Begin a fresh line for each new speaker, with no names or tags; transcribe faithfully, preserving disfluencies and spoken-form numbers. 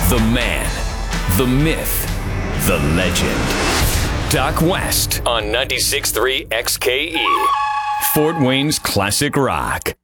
The man, the myth, the legend. Doc West on ninety-six point three X K E. Fort Wayne's Classic Rock.